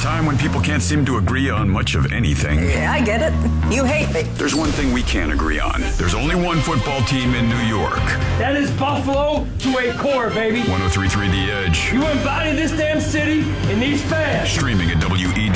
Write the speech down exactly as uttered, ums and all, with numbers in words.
time when people can't seem to agree on much of anything. Yeah, I get it. You hate me. There's one thing we can agree on. There's only one football team in New York. That is Buffalo to a core, baby. one oh three point three The Edge. You embody this damn city and these fans. Streaming at W E D.